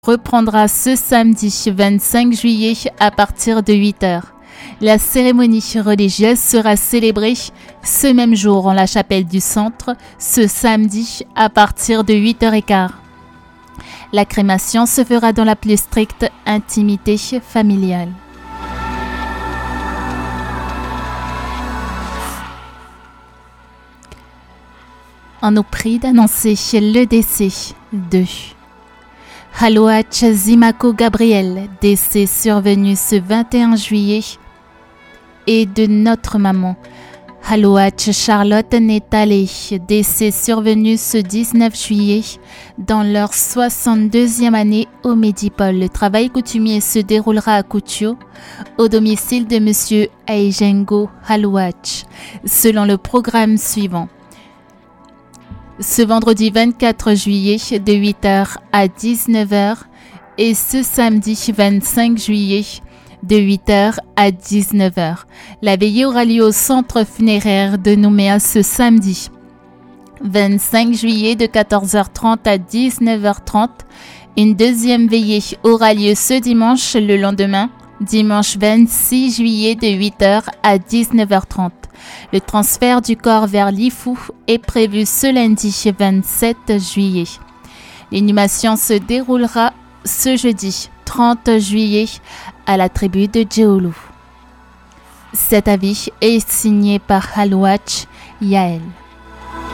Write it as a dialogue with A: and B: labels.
A: reprendra ce samedi 25 juillet à partir de 8h. La cérémonie religieuse sera célébrée ce même jour en la chapelle du centre, ce samedi à partir de 8h15. La crémation se fera dans la plus stricte intimité familiale. On nous prie d'annoncer le décès de Halouach Zimako Gabriel, décès survenu ce 21 juillet, et de notre maman, Halouach Charlotte Netale, décès survenu ce 19 juillet, dans leur 62e année au Médipole. Le travail coutumier se déroulera à Koutio, au domicile de M. Aijengo Halouach, selon le programme suivant. Ce vendredi 24 juillet de 8h à 19h et ce samedi 25 juillet de 8h à 19h. La veillée aura lieu au centre funéraire de Nouméa ce samedi 25 juillet de 14h30 à 19h30. Une deuxième veillée aura lieu ce dimanche, le lendemain, dimanche 26 juillet de 8h à 19h30. Le transfert du corps vers l'Ifou est prévu ce lundi 27 juillet. L'inhumation se déroulera ce jeudi 30 juillet à la tribu de Djeoulou. Cet avis est signé par Halouach Yael.